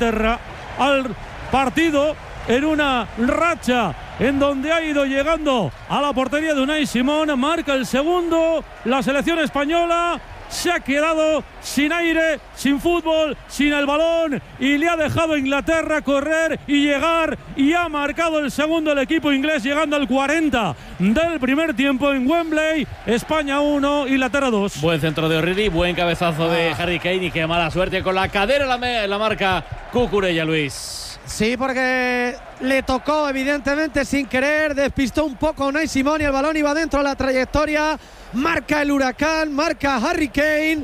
Inglaterra al partido en una racha en donde ha ido llegando a la portería de Unai Simón. Marca el segundo. La selección española se ha quedado sin aire, sin fútbol, sin el balón, y le ha dejado a Inglaterra correr y llegar, y ha marcado el segundo el equipo inglés, llegando al 40 del primer tiempo en Wembley. España 1, Inglaterra 2. Buen centro de O'Reilly, buen cabezazo de Harry Kane, y qué mala suerte con la cadera la marca Cucurella, Luis. Sí, porque le tocó evidentemente sin querer, despistó un poco a Unai Simón y el balón iba dentro de la trayectoria. Marca el Huracán, marca Harry Kane.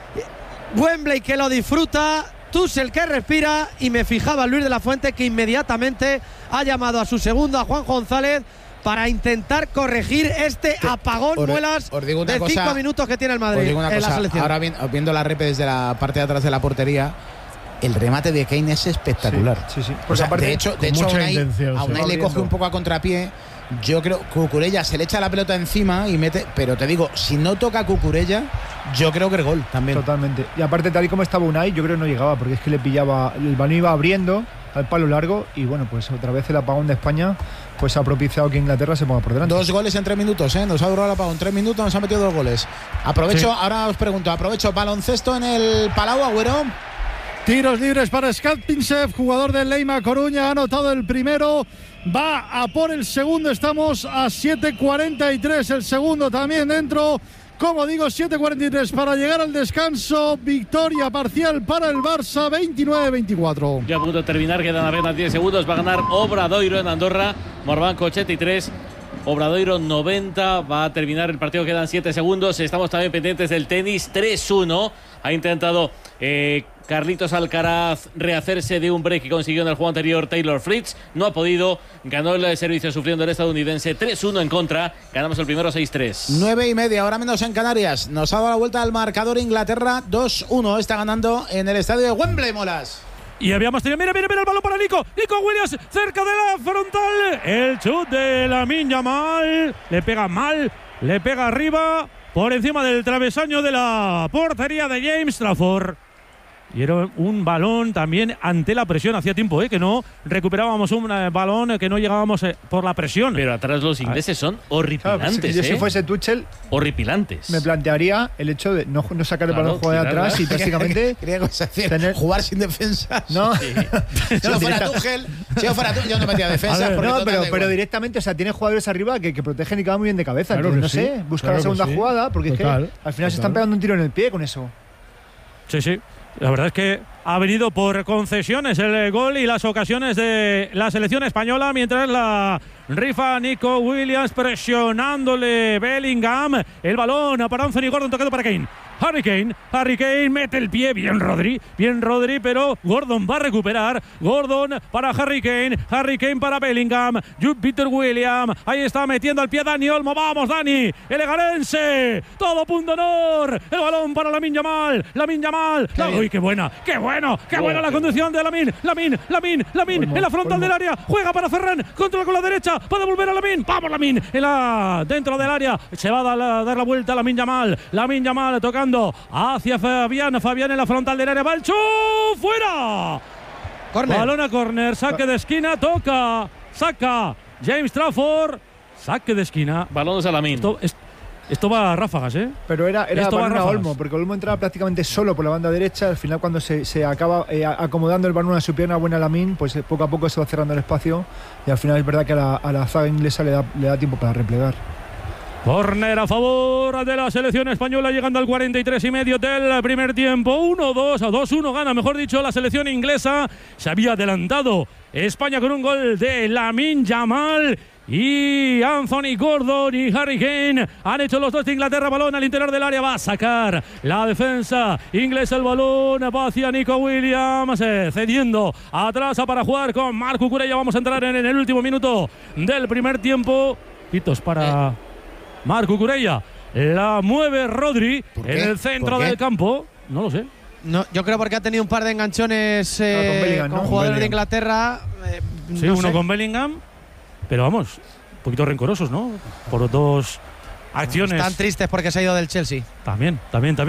Wembley que lo disfruta, Tuchel que respira, y me fijaba Luis de la Fuente que inmediatamente ha llamado a su segundo, a Juan González, para intentar corregir este apagón muelas de 5 minutos que tiene el Madrid en la selección. Ahora viendo la repe desde la parte de atrás de la portería, el remate de Kane es espectacular. Sí. O sea, de hecho a Unai le coge un poco a contrapié. Yo creo que Cucurella se le echa la pelota encima y mete, pero te digo, si no toca Cucurella, yo creo que el gol también. Totalmente. Y aparte, tal y como estaba Unai, yo creo que no llegaba, porque es que le pillaba, el balón iba abriendo al palo largo, y bueno, pues otra vez el apagón de España pues ha propiciado que Inglaterra se ponga por delante. 2 goles en 3 minutos, nos ha durado el apagón 3 minutos, nos han metido 2 goles. Aprovecho, ahora os pregunto, baloncesto en el Palau, Agüero. Tiros libres para Scott Pinsev, jugador del Leima Coruña, ha anotado el primero, va a por el segundo, estamos a 7:43, el segundo también dentro, como digo, 7:43 para llegar al descanso, victoria parcial para el Barça, 29-24. Ya a punto de terminar, quedan apenas 10 segundos, va a ganar Obradoiro en Andorra, Morbanco 83. Obradoiro 90, va a terminar el partido, quedan 7 segundos. Estamos también pendientes del tenis, 3-1. Ha intentado Carlitos Alcaraz rehacerse de un break que consiguió en el juego anterior Taylor Fritz. No ha podido, ganó el servicio sufriendo el estadounidense, 3-1 en contra. Ganamos el primero 6-3. 9:30, ahora menos en Canarias. Nos ha dado la vuelta al marcador Inglaterra, 2-1. Está ganando en el estadio de Wembley, Molas. Y habíamos tenido, mira el balón para Nico Williams, cerca de la frontal, el chut de Lamine Yamal, le pega mal, le pega arriba, por encima del travesaño de la portería de James Trafford. Y era un balón también ante la presión. Hacía tiempo que no recuperábamos un balón, que no llegábamos por la presión. Pero atrás los ingleses son horripilantes. Claro, si fuese Tuchel, horripilantes. Me plantearía el hecho de no sacar el balón, jugar de atrás y prácticamente jugar sin defensa. No, sí. Si yo fuera Tuchel, yo no metía defensa. No, pero directamente, o sea, tiene jugadores arriba que protegen y quedan muy bien de cabeza. Claro, no sé, buscar la segunda jugada, porque es que al final se están pegando un tiro en el pie con eso. Sí. La verdad es que ha venido por concesiones el gol y las ocasiones de la selección española, mientras la rifa Nico Williams presionándole Bellingham. El balón para Anthony Gordon, tocado para Kane. Harry Kane mete el pie, bien Rodri, pero Gordon va a recuperar. Gordon para Harry Kane para Bellingham, Peter Williams, ahí está metiendo al pie Dani Olmo, vamos Dani, el egarense, todo punto honor, el balón para Lamine Yamal, uy, qué buena la conducción de Lamine, en la frontal del área, juega para Ferran, controla con la derecha, va a devolver a Lamine, vamos Lamine, dentro del área, se va a dar la vuelta Lamine Yamal tocando hacia Fabián en la frontal del área, va el chuf, fuera, balón a córner, saque de esquina, saca James Trafford, saque de esquina, balón a Lamine. Esto va a ráfagas, Pero era para Olmo, porque Olmo entraba prácticamente solo por la banda derecha. Al final, cuando se acaba acomodando el balón a su pierna buena Lamine, pues poco a poco se va cerrando el espacio, y al final es verdad que a la zaga inglesa le da tiempo para replegar. Córner a favor de la selección española, llegando al 43,5 del primer tiempo. 2-1 gana, mejor dicho, la selección inglesa. Se había adelantado España con un gol de Lamine Yamal. Y Anthony Gordon y Harry Kane han hecho los dos de Inglaterra. Balón al interior del área, va a sacar la defensa inglesa. El balón va hacia Nico Williams, cediendo atrás para jugar con Marc Cucurella. Vamos a entrar en el último minuto del primer tiempo. Pitos para Marc Cucurella. La mueve Rodri en el centro del campo. No lo sé. No, yo creo porque ha tenido un par de enganchones con jugadores de Inglaterra. Uno con Bellingham. Pero vamos, un poquito rencorosos, ¿no? Por dos acciones. Están tristes porque se ha ido del Chelsea. También.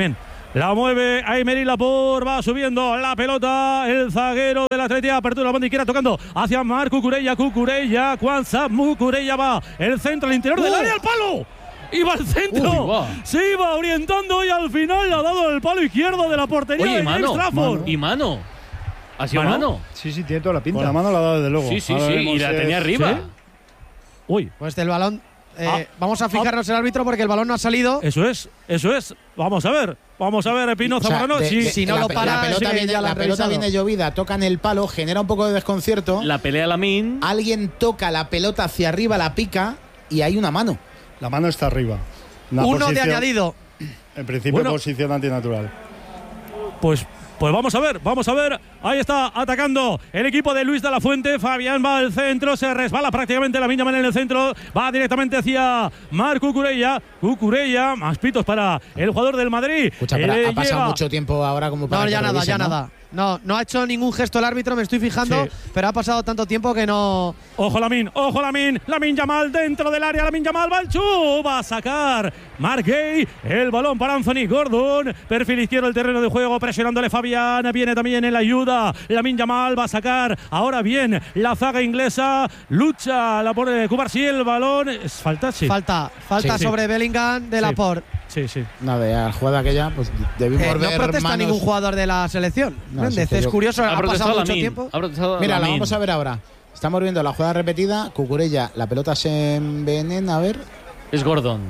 La mueve Aymeric Laporte, va subiendo la pelota. El zaguero del Athletic, apertura la banda izquierda tocando hacia Marc Cucurella. Kwanza Cucurella va. El centro al interior del área, al palo. Iba al centro, se iba orientando y al final le ha dado el palo izquierdo de la portería. Oye, de mano, James Trafford. y mano. ¿Ha sido mano? Sí, tiene toda la pinta. Con la mano la ha dado desde luego. Sí, y la tenía arriba. ¿Sí? Uy. Pues el balón. Vamos a fijarnos el árbitro porque el balón no ha salido. Eso es. Vamos a ver, Espinoza. O sea, si no lo para, la pelota viene llovida, toca en el palo, genera un poco de desconcierto. La pelea Lamine. Alguien toca la pelota hacia arriba, la pica y hay una mano. La mano está arriba. Uno de añadido. En principio, posición antinatural. Pues vamos a ver. Ahí está atacando el equipo de Luis de la Fuente. Fabián va al centro, se resbala prácticamente Lamine Yamal en el centro. Va directamente hacia Marc Cucurella. Más pitos para el jugador del Madrid. Escucha, pero ha pasado mucho tiempo ahora como para. No, ya nada. No ha hecho ningún gesto el árbitro, me estoy fijando, pero ha pasado tanto tiempo que no. Ojo Lamine Yamal dentro del área. Lamine Yamal va al va a sacar Marc Gueye. El balón para Anthony Gordon. Perfil izquierdo del terreno de juego, presionándole Fabián. Viene también en la ayuda. Lamine Yamal va a sacar. Ahora bien, la zaga inglesa lucha. La pone Cubarsí. El balón. ¿Es falta? Sí. Falta sobre Bellingham de Laporte. Sí. Nada, la jugada aquella, pues debimos ver. No protesta ningún jugador de la selección. Es curioso, ha pasado mucho tiempo. Mira, la vamos a ver ahora. Estamos viendo la jugada repetida. Cucurella, la pelota se envenena. A ver. Es Gordon.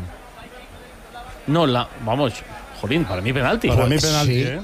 No, vamos. Jolín, para mí penalti. Para mí penalti, sí.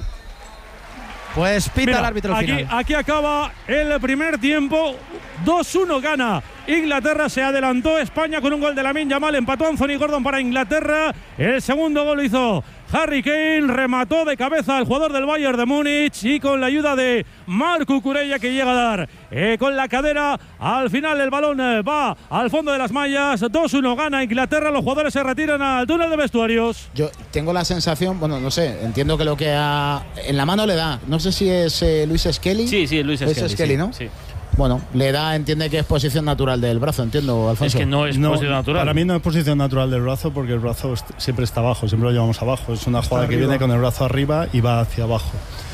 Pues pita el árbitro final. Aquí acaba el primer tiempo. 2-1 gana Inglaterra. Se adelantó España con un gol de Lamine Yamal. Empató Anthony Gordon para Inglaterra. El segundo gol lo hizo Harry Kane. Remató de cabeza al jugador del Bayern de Múnich. Y con la ayuda de Marc Cucurella, que llega a dar con la cadera. Al final el balón va al fondo de las mallas. 2-1 gana Inglaterra. Los jugadores se retiran al túnel de vestuarios. Yo tengo la sensación, bueno, no sé, entiendo que lo que en la mano le da. No sé si es Luis Skelly. Sí, Luis Skelly, ¿no? Sí. Bueno, le da, entiende que es posición natural del brazo, entiendo, Alfonso. Es que no es posición natural. Para mí no es posición natural del brazo, porque el brazo siempre está abajo, siempre lo llevamos abajo. Es una jugada que viene con el brazo arriba y va hacia abajo.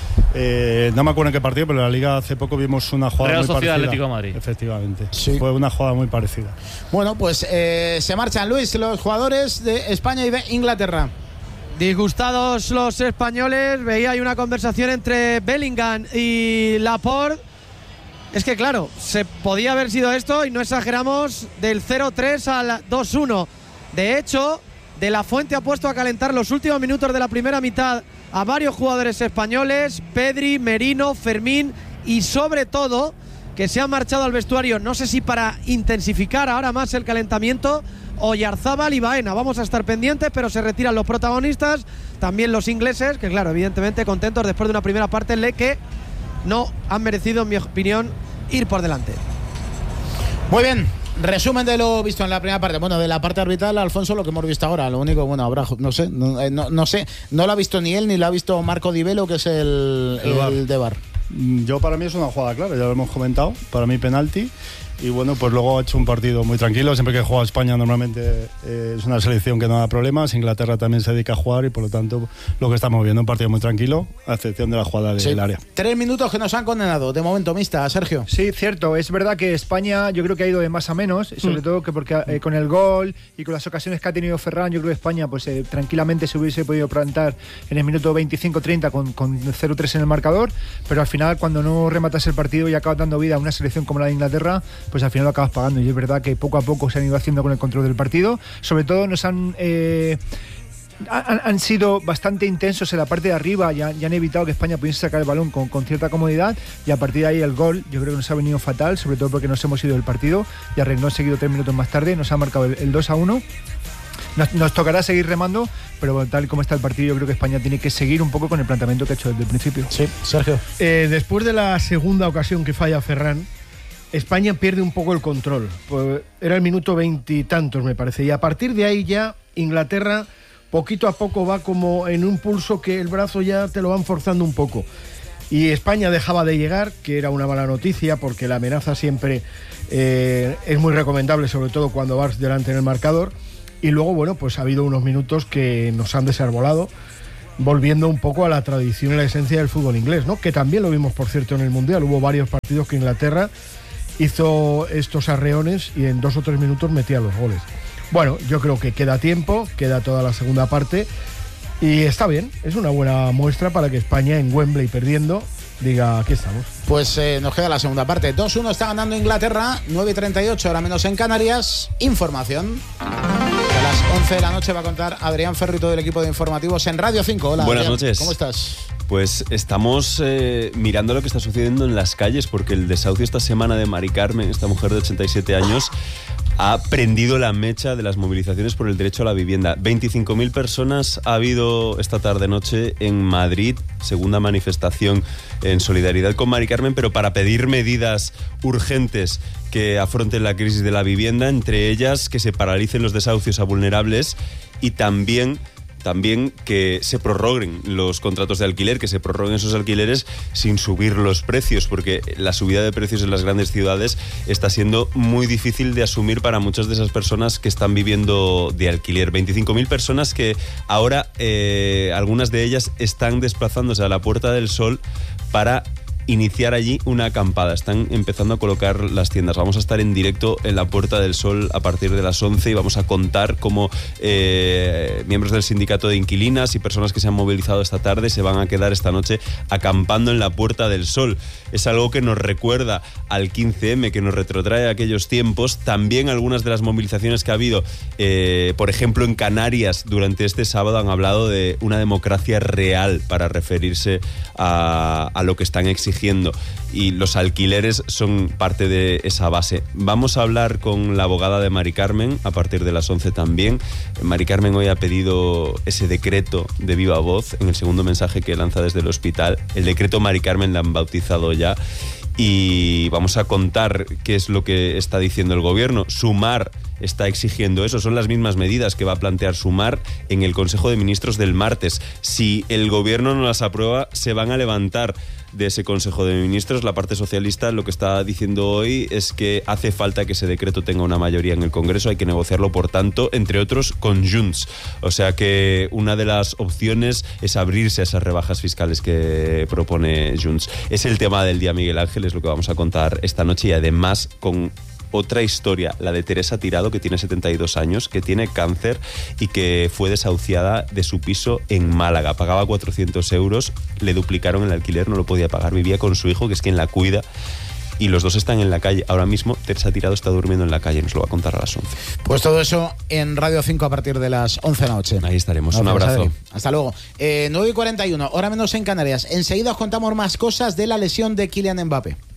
No me acuerdo en qué partido, pero en la Liga hace poco vimos una jugada Real muy Sociedad parecida. Atlético de Madrid. Efectivamente. Sí. Fue una jugada muy parecida. Bueno, pues se marchan, Luis, los jugadores de España y de Inglaterra. Disgustados los españoles. Veía hay una conversación entre Bellingham y Laporte. Es que claro, se podía haber sido esto y no exageramos, del 0-3 al 2-1. De hecho, De la Fuente ha puesto a calentar los últimos minutos de la primera mitad a varios jugadores españoles, Pedri, Merino, Fermín y sobre todo que se han marchado al vestuario, no sé si para intensificar ahora más el calentamiento, Oyarzábal y Baena. Vamos a estar pendientes, pero se retiran los protagonistas, también los ingleses, que claro, evidentemente contentos después de una primera parte en la que no han merecido, en mi opinión, ir por delante. Muy bien, resumen de lo visto en la primera parte. Bueno, de la parte arbitral, Alfonso, lo que hemos visto ahora. Lo único, bueno, habrá, no sé, no lo ha visto ni él, ni lo ha visto Marco Di Velo, que es el de VAR. Yo, para mí es una jugada clara, ya lo hemos comentado. Para mí penalti. Y bueno, pues luego ha hecho un partido muy tranquilo. Siempre que juega España normalmente es una selección que no da problemas. Inglaterra también se dedica a jugar y por lo tanto lo que estamos viendo, un partido muy tranquilo, a excepción de la jugada del área. 3 minutos que nos han condenado de momento, mista, Sergio. Sí, cierto. Es verdad que España yo creo que ha ido de más a menos, sobre todo que porque con el gol y con las ocasiones que ha tenido Ferran, yo creo que España pues tranquilamente se hubiese podido plantar en el minuto 25-30 con 0-3 en el marcador, pero al final cuando no rematas el partido y acabas dando vida a una selección como la de Inglaterra, pues al final lo acabas pagando. Y es verdad que poco a poco se han ido haciendo con el control del partido. Sobre todo nos han sido bastante intensos en la parte de arriba y han evitado que España pudiese sacar el balón con cierta comodidad, y a partir de ahí el gol yo creo que nos ha venido fatal, sobre todo porque nos hemos ido del partido y Regnón seguido 3 minutos más tarde, nos ha marcado el 2-1. Nos tocará seguir remando, pero tal como está el partido yo creo que España tiene que seguir un poco con el planteamiento que ha hecho desde el principio. Sí, Sergio. Después de la segunda ocasión que falla Ferran, España pierde un poco el control. Pues era el minuto 20 y tantos, me parece. Y a partir de ahí ya Inglaterra poquito a poco va como en un pulso que el brazo ya te lo van forzando un poco. Y España dejaba de llegar, que era una mala noticia, porque la amenaza siempre es muy recomendable, sobre todo cuando vas delante en el marcador. Y luego, bueno, pues ha habido unos minutos que nos han desarbolado. volviendo un poco a la tradición y la esencia del fútbol inglés, ¿no? Que también lo vimos, por cierto, en el Mundial. Hubo varios partidos que Inglaterra hizo estos arreones y en 2 o 3 minutos metía los goles. Bueno, yo creo que queda tiempo, queda toda la segunda parte y está bien, es una buena muestra para que España en Wembley perdiendo diga, aquí estamos. Pues nos queda la segunda parte. 2-1 está ganando Inglaterra, 9:38, ahora menos en Canarias. Información. A las 11 de la noche va a contar Adrián Ferrito del equipo de informativos en Radio 5. Hola, buenas Adrián. noches. ¿Cómo estás? Pues estamos mirando lo que está sucediendo en las calles, porque el desahucio esta semana de Mari Carmen, esta mujer de 87 años, ha prendido la mecha de las movilizaciones por el derecho a la vivienda. 25.000 personas ha habido esta tarde-noche en Madrid, segunda manifestación en solidaridad con Mari Carmen, pero para pedir medidas urgentes que afronten la crisis de la vivienda, entre ellas que se paralicen los desahucios a vulnerables y también que se prorroguen los contratos de alquiler, que se prorroguen esos alquileres sin subir los precios, porque la subida de precios en las grandes ciudades está siendo muy difícil de asumir para muchas de esas personas que están viviendo de alquiler. 25.000 personas que ahora, algunas de ellas están desplazándose a la Puerta del Sol para iniciar allí una acampada. Están empezando a colocar las tiendas. Vamos a estar en directo en la Puerta del Sol a partir de las 11 y vamos a contar cómo miembros del sindicato de inquilinas y personas que se han movilizado esta tarde se van a quedar esta noche acampando en la Puerta del Sol. Es algo que nos recuerda al 15M, que nos retrotrae a aquellos tiempos. También algunas de las movilizaciones que ha habido, por ejemplo en Canarias durante este sábado, han hablado de una democracia real para referirse a lo que están exigiendo, y los alquileres son parte de esa base. Vamos a hablar con la abogada de Mari Carmen a partir de las 11 también. Mari Carmen hoy ha pedido ese decreto de viva voz en el segundo mensaje que lanza desde el hospital. El decreto Mari Carmen la han bautizado ya. Y vamos a contar qué es lo que está diciendo el gobierno. Sumar está exigiendo eso. Son las mismas medidas que va a plantear Sumar en el Consejo de Ministros del martes. Si el gobierno no las aprueba, se van a levantar de ese Consejo de Ministros. La parte socialista lo que está diciendo hoy es que hace falta que ese decreto tenga una mayoría en el Congreso. Hay que negociarlo, por tanto, entre otros, con Junts. O sea que una de las opciones es abrirse a esas rebajas fiscales que propone Junts. Es el tema del día, Miguel Ángel, es lo que vamos a contar esta noche, y además con otra historia, la de Teresa Tirado, que tiene 72 años, que tiene cáncer y que fue desahuciada de su piso en Málaga. Pagaba 400 euros, le duplicaron el alquiler, no lo podía pagar, vivía con su hijo, que es quien la cuida, y los dos están en la calle. Ahora mismo Teresa Tirado está durmiendo en la calle, nos lo va a contar a las 11. Pues todo eso en Radio 5 a partir de las 11 de la noche. Ahí estaremos. Gracias, un abrazo. Adri. Hasta luego. 9:41, hora menos en Canarias. Enseguida os contamos más cosas de la lesión de Kylian Mbappé.